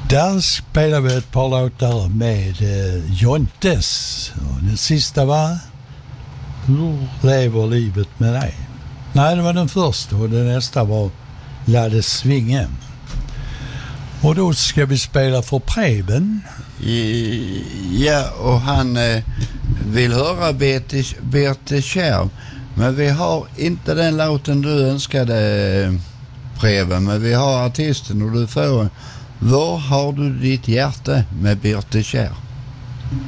Där spelar vi ett par låtar med Jontes. Och den sista var Hur lever livet med dig? Nej, det var den första och den nästa var Lade svinge. Och då ska vi spela för Preben. Ja, och han vill höra Birte Kjær. Men vi har inte den låten du önskade, Preben. Men vi har artisten och du får Var har du ditt hjärta med Birte Kjær.